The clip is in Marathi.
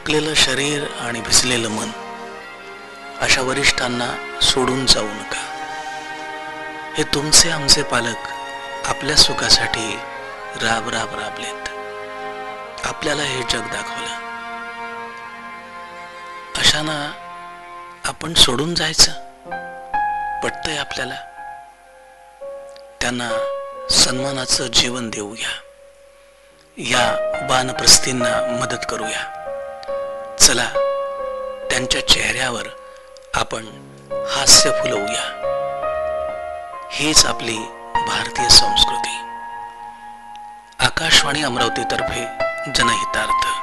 थकलेलं शरीर आणि भिजलेलं मन अशा वरिष्ठांना सोडून जाऊ नका. हे तुमचे आमचे पालक आपल्या सुखासाठी राब राब राबलेत. आपल्याला हे जग दाखवलं. अशांना आपण सोडून जायचं पटतंय आपल्याला? त्यांना सन्मानाचं जीवन देऊया. या वानप्रस्थींना मदत करूया. चला, त्यांच्या चेहऱ्यावर आपण हास्य फुलवूया. हीच आपली भारतीय संस्कृती. आकाशवाणी अमरावतीतर्फे जनहितार्थ.